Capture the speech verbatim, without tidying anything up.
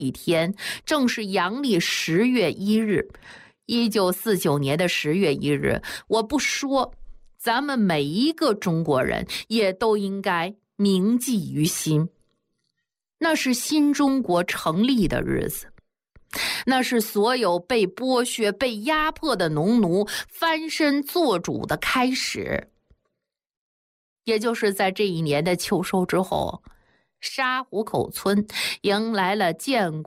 一天，正是阳历十月一日。一九四九年的十月一日，我不说，咱们每一个中国人也都应该铭记于心。那是新中国成立的日子，那是所有被剥削、被压迫的农奴翻身做主的开始。也就是在这一年的秋收之后，沙湖口村迎来了建国